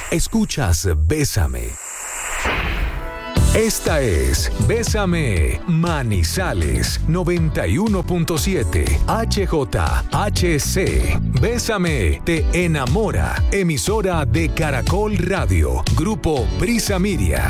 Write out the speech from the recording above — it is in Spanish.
Escuchas Bésame. Esta es Bésame Manizales 91.7 HJHC. Bésame te enamora. Emisora de Caracol Radio. Grupo Brisa Media.